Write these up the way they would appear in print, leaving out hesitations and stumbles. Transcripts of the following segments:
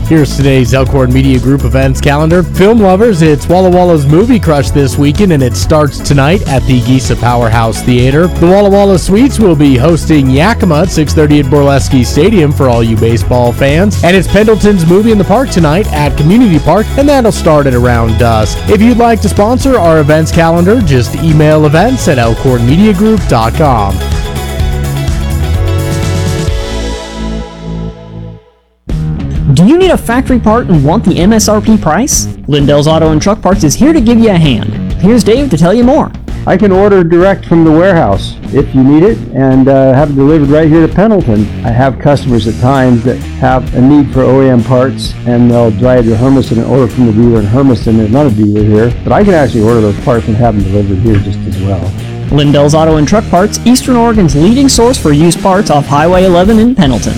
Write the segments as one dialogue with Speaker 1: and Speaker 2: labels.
Speaker 1: Here's today's Elkhorn Media Group events calendar. Film lovers, it's Walla Walla's Movie Crush this weekend, and it starts tonight at the Giza Powerhouse Theater. The Walla Walla Suites will be hosting Yakima at 6:30 at Borleski Stadium for all you baseball fans. And it's Pendleton's Movie in the Park tonight at Community Park, and that'll start at around dusk. If you'd like to sponsor our events calendar, just email events@elkhornmediagroup.com.
Speaker 2: Do you need a factory part and want the MSRP price? Lindell's Auto and Truck Parts is here to give you a hand. Here's Dave to tell you more.
Speaker 3: I can order direct from the warehouse if you need it and have it delivered right here to Pendleton. I have customers at times that have a need for OEM parts and they'll drive to Hermiston and order from the dealer in Hermiston. There's not a dealer here, but I can actually order those parts and have them delivered here just as well.
Speaker 2: Lindell's Auto and Truck Parts, Eastern Oregon's leading source for used parts off Highway 11 in Pendleton.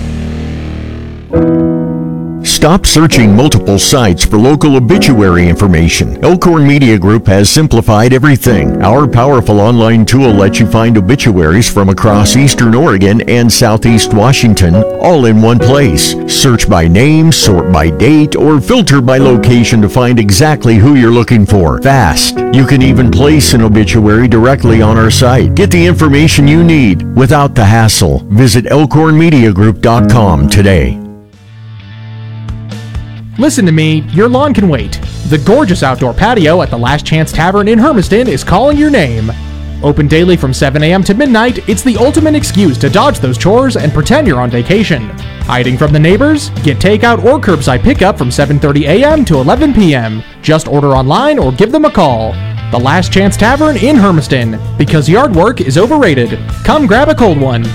Speaker 4: Stop searching multiple sites for local obituary information. Elkhorn Media Group has simplified everything. Our powerful online tool lets you find obituaries from across Eastern Oregon and Southeast Washington, all in one place. Search by name, sort by date, or filter by location to find exactly who you're looking for. Fast. You can even place an obituary directly on our site. Get the information you need without the hassle. Visit elkhornmediagroup.com today.
Speaker 5: Listen to me, your lawn can wait. The gorgeous outdoor patio at the Last Chance Tavern in Hermiston is calling your name. Open daily from 7 a.m. to midnight, it's the ultimate excuse to dodge those chores and pretend you're on vacation. Hiding from the neighbors? Get takeout or curbside pickup from 7:30 a.m. to 11 p.m. Just order online or give them a call. The Last Chance Tavern in Hermiston, because yard work is overrated. Come grab a cold one.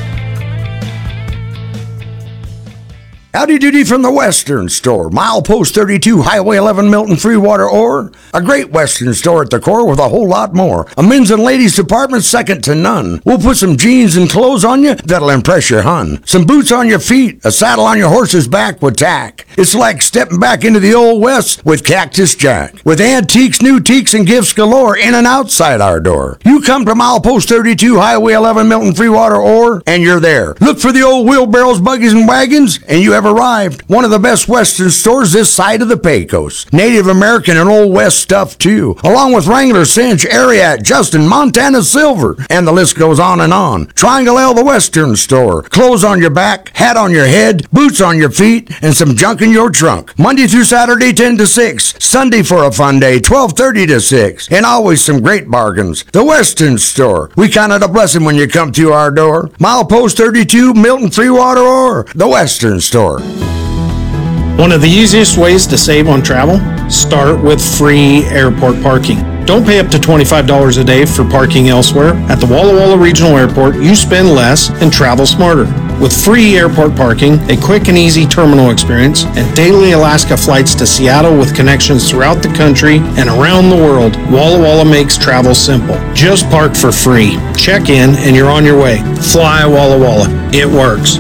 Speaker 6: Howdy doody from the Western Store, milepost 32, Highway 11, Milton, Freewater, Ore. A great Western store at the core with a whole lot more. A men's and ladies department second to none. We'll put some jeans and clothes on you that'll impress your hun. Some boots on your feet, a saddle on your horse's back with tack. It's like stepping back into the old West with Cactus Jack. With antiques, new teaks, and gifts galore in and outside our door. You come to milepost 32, Highway 11, Milton, Freewater, Ore, and you're there. Look for the old wheelbarrows, buggies, and wagons, and you have arrived. One of the best Western stores this side of the Pecos. Native American and Old West stuff too, along with Wrangler, Cinch, Ariat, Justin, Montana Silver, and the list goes on and on. Triangle L, the Western Store. Clothes on your back, hat on your head, boots on your feet, and some junk in your trunk. Monday through Saturday, 10 to 6. Sunday for a fun day, 12:30 to 6. And always some great bargains. The Western Store. We count it a blessing when you come through our door. Milepost 32, Milton, Freewater, or the Western Store.
Speaker 7: One of the easiest ways to save on travel? Start with free airport parking. Don't pay up to $25 a day for parking elsewhere. At the Walla Walla Regional Airport, you spend less and travel smarter. With free airport parking, a quick and easy terminal experience, and daily Alaska flights to Seattle with connections throughout the country and around the world, Walla Walla makes travel simple. Just park for free. Check in and you're on your way. Fly Walla Walla. It works.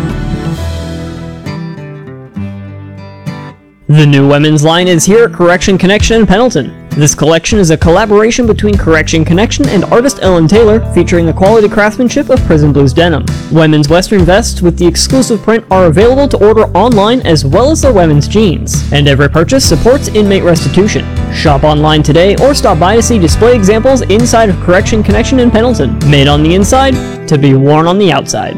Speaker 2: The new women's line is here at Correction Connection in Pendleton. This collection is a collaboration between Correction Connection and artist Ellen Taylor, featuring the quality craftsmanship of Prison Blues denim. Women's western vests with the exclusive print are available to order online, as well as their women's jeans. And every purchase supports inmate restitution. Shop online today or stop by to see display examples inside of Correction Connection in Pendleton. Made on the inside to be worn on the outside.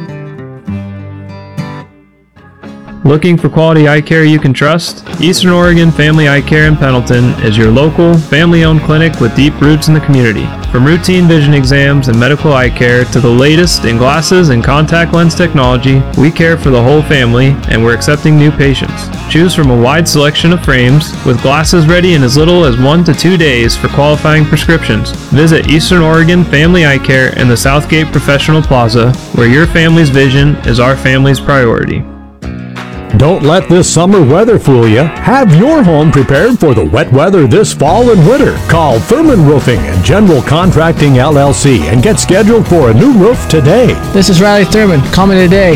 Speaker 8: Looking for quality eye care you can trust? Eastern Oregon Family Eye Care in Pendleton is your local, family-owned clinic with deep roots in the community. From routine vision exams and medical eye care to the latest in glasses and contact lens technology, we care for the whole family and we're accepting new patients. Choose from a wide selection of frames with glasses ready in as little as 1 to 2 days for qualifying prescriptions. Visit Eastern Oregon Family Eye Care in the Southgate Professional Plaza, where your family's vision is our family's priority.
Speaker 9: Don't let this summer weather fool you. Have your home prepared for the wet weather this fall and winter. Call Thurman Roofing and General Contracting LLC and get scheduled for a new roof today.
Speaker 10: This is Riley Thurman. Call me today,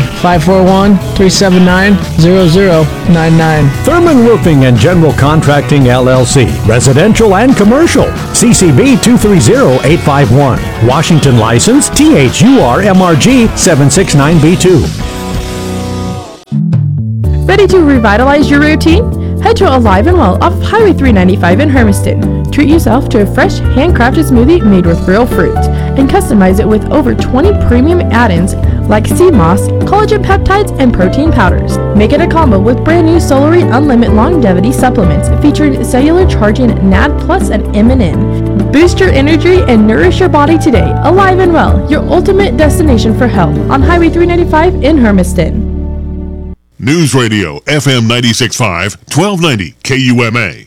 Speaker 10: 541-379-0099.
Speaker 9: Thurman Roofing and General Contracting LLC. Residential and commercial. CCB 230851. Washington license THUR MRG 769B2.
Speaker 11: Ready Ready to revitalize your routine? Head to Alive and Well off of Highway 395 in Hermiston. Treat yourself to a fresh, handcrafted smoothie made with real fruit, and customize it with over 20 premium add-ins like sea moss, collagen peptides, and protein powders. Make it a combo with brand new Solary Unlimited Longevity supplements featuring cellular charging, NAD Plus, and MNN. Boost your energy and nourish your body today. Alive and Well, your ultimate destination for health on Highway 395 in Hermiston.
Speaker 12: News Radio, FM 96.5, 1290 KUMA.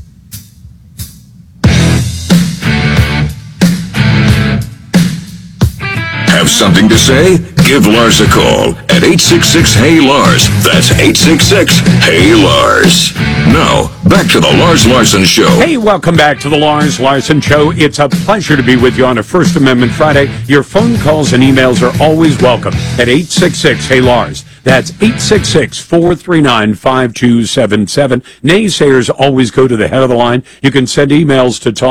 Speaker 13: Have something to say? Give Lars a call at 866-HEY-LARS. That's 866-HEY-LARS. Now, back to the Lars Larson Show.
Speaker 14: Hey, welcome back to the Lars Larson Show. It's a pleasure to be with you on a First Amendment Friday. Your phone calls and emails are always welcome at 866-HEY-LARS. That's 866-439-5277. Naysayers always go to the head of the line. You can send emails to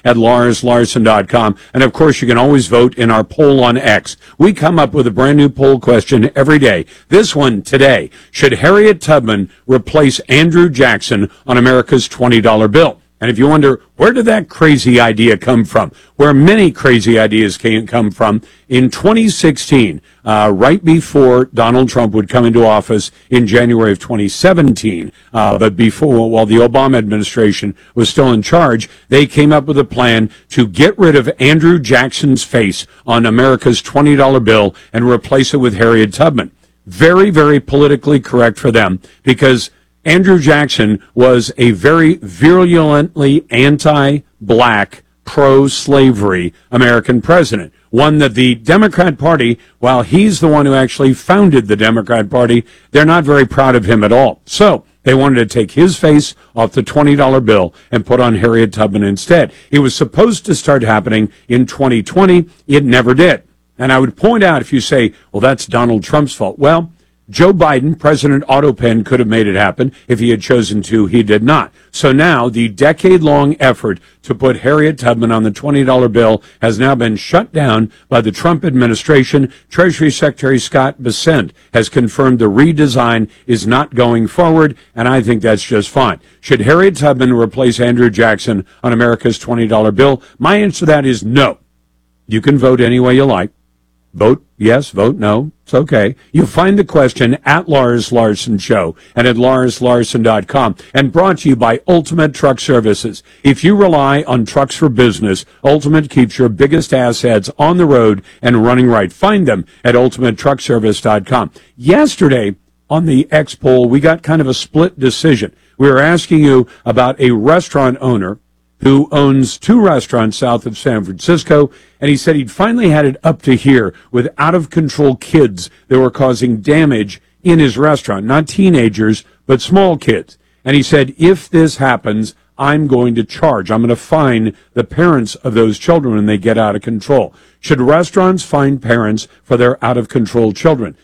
Speaker 14: talk@larslarson.com. And, of course, you can always vote in our poll on X. We come up with a brand new poll question every day. This one today: should Harriet Tubman replace Andrew Jackson on America's $20 bill? And if you wonder, where did that crazy idea come from? Where many crazy ideas can come from. In 2016, right before Donald Trump would come into office in January of 2017, but before, while the Obama administration was still in charge, they came up with a plan to get rid of Andrew Jackson's face on America's $20 bill and replace it with Harriet Tubman. Very, very politically correct for them, because Andrew Jackson was a very virulently anti-black, pro-slavery American president, one that the Democrat Party, while he's the one who actually founded the Democrat Party, they're not very proud of him at all. So they wanted to take his face off the $20 bill and put on Harriet Tubman instead. It was supposed to start happening in 2020. It never did. And I would point out, if you say, well, that's Donald Trump's fault. Well, Joe Biden, President Autopen, could have made it happen if he had chosen to. He did not. So now the decade-long effort to put Harriet Tubman on the $20 bill has now been shut down by the Trump administration. Treasury Secretary Scott Bessent has confirmed the redesign is not going forward, and I think that's just fine. Should Harriet Tubman replace Andrew Jackson on America's $20 bill? My answer to that is no. You can vote any way you like. Vote yes, vote no. It's okay. You'll find the question at Lars Larson Show and at LarsLarson.com, and brought to you by Ultimate Truck Services. If you rely on trucks for business, Ultimate keeps your biggest assets on the road and running right. Find them at UltimateTruckService.com. Yesterday on the X poll, we got kind of a split decision. We were asking you about a restaurant owner who owns 2 restaurants south of San Francisco, and he said he'd finally had it up to here with out-of-control kids that were causing damage in his restaurant. Not teenagers, but small kids. And he said, if this happens, I'm going to charge. I'm going to fine the parents of those children when they get out of control. Should restaurants fine parents for their out-of-control children?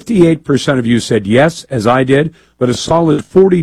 Speaker 14: 58% of you said yes, as I did, but a solid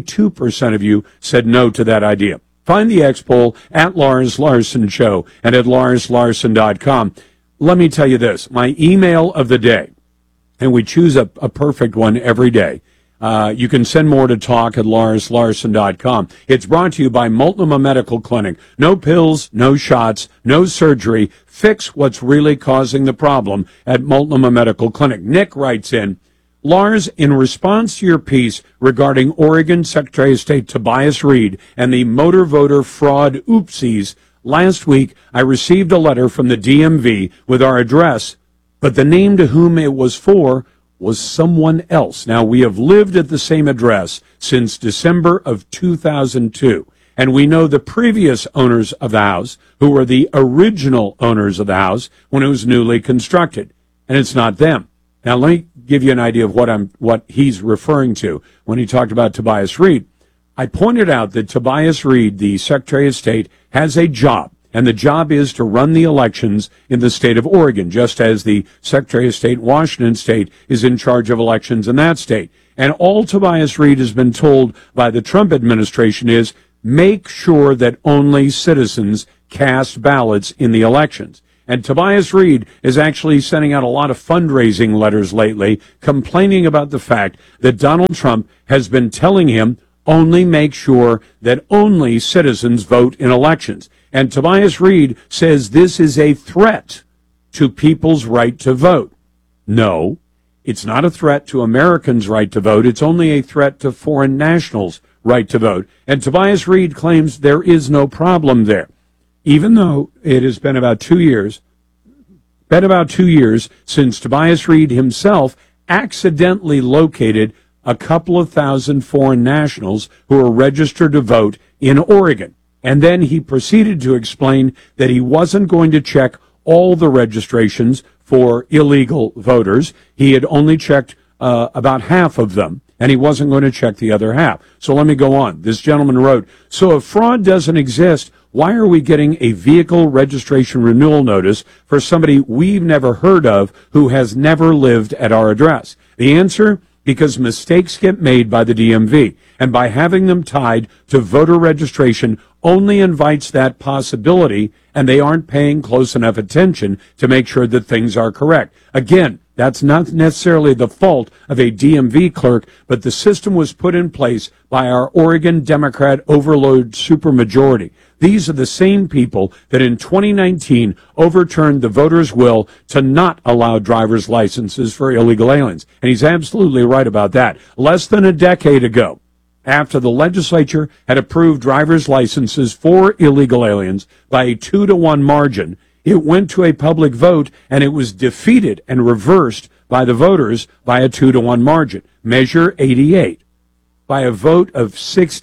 Speaker 14: 42% of you said no to that idea. Find the X poll at Lars Larson Show and at LarsLarson.com. Let me tell you this, my email of the day, and we choose a perfect one every day. You can send more to talk at LarsLarson.com. It's brought to you by Multnomah Medical Clinic. No pills, no shots, no surgery. Fix what's really causing the problem at Multnomah Medical Clinic. Nick writes in, Lars, in response to your piece regarding Oregon Secretary of State Tobias Reed and the motor voter fraud oopsies, last week I received a letter from the DMV with our address, but the name to whom it was for was someone else. Now, we have lived at the same address since December of 2002, and we know the previous owners of the house, who were the original owners of the house when it was newly constructed, and it's not them. Now, let me give you an idea of what he's referring to when he talked about Tobias Reed. I pointed out that Tobias Reed, the Secretary of State, has a job, and the job is to run the elections in the state of Oregon, just as the Secretary of State, Washington State, is in charge of elections in that state. And all Tobias Reed has been told by the Trump administration is make sure that only citizens cast ballots in the elections. And Tobias Reed is actually sending out a lot of fundraising letters lately, complaining about the fact that Donald Trump has been telling him only make sure that only citizens vote in elections. And Tobias Reed says this is a threat to people's right to vote. No, it's not a threat to Americans' right to vote. It's only a threat to foreign nationals' right to vote. And Tobias Reed claims there is no problem there, even though it has been about 2 years since Tobias Reed himself accidentally located a couple of thousand foreign nationals who are registered to vote in Oregon. And then he proceeded to explain that he wasn't going to check all the registrations for illegal voters. He had only checked about half of them, and he wasn't going to check the other half. So let me go on. This gentleman wrote, so if fraud doesn't exist, why are we getting a vehicle registration renewal notice for somebody we've never heard of who has never lived at our address? The answer, because mistakes get made by the DMV, and by having them tied to voter registration only invites that possibility, and they aren't paying close enough attention to make sure that things are correct. Again, that's not necessarily the fault of a DMV clerk, but the system was put in place by our Oregon Democrat overload supermajority. These are the same people that in 2019 overturned the voters' will to not allow driver's licenses for illegal aliens. And he's absolutely right about that. Less than a decade ago, after the legislature had approved driver's licenses for illegal aliens by a 2-to-1 margin, it went to a public vote, and it was defeated and reversed by the voters by a 2-to-1 margin. Measure 88. By a vote of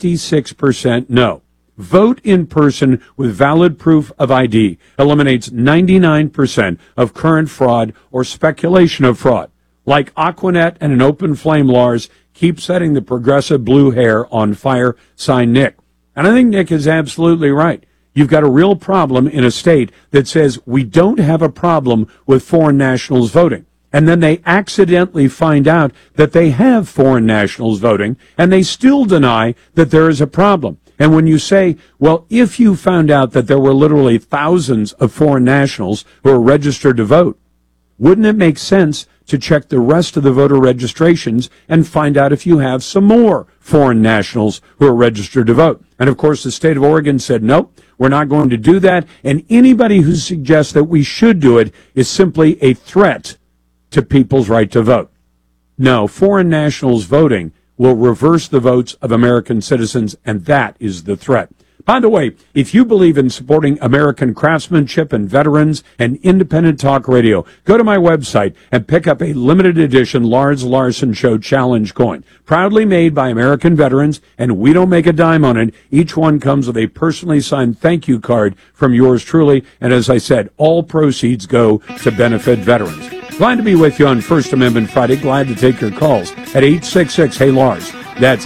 Speaker 14: 66% no. Vote in person with valid proof of ID eliminates 99% of current fraud or speculation of fraud. Like Aquanet and an open flame, Lars, keep setting the progressive blue hair on fire, signed Nick. And I think Nick is absolutely right. You've got a real problem in a state that says we don't have a problem with foreign nationals voting. And then they accidentally find out that they have foreign nationals voting, and they still deny that there is a problem. And when you say, well, if you found out that there were literally thousands of foreign nationals who are registered to vote, wouldn't it make sense to check the rest of the voter registrations and find out if you have some more foreign nationals who are registered to vote? And of course, the state of Oregon said, nope, we're not going to do that. And anybody who suggests that we should do it is simply a threat to people's right to vote. No, foreign nationals voting will reverse the votes of American citizens, and that is the threat. By the way, if you believe in supporting American craftsmanship and veterans and independent talk radio, go to my website and pick up a limited edition Lars Larson Show Challenge coin. Proudly made by American veterans, and we don't make a dime on it. Each one comes with a personally signed thank you card from yours truly, and as I said, all proceeds go to benefit veterans. Glad to be with you on First Amendment Friday. Glad to take your calls at 866-HEY-LARS. That's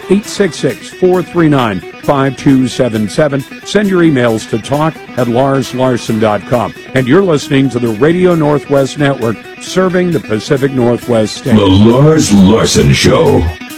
Speaker 14: 866-439-5277. Send your emails to talk@larslarson.com. And you're listening to the Radio Northwest Network, serving the Pacific Northwest state.
Speaker 13: The Lars Larson Show.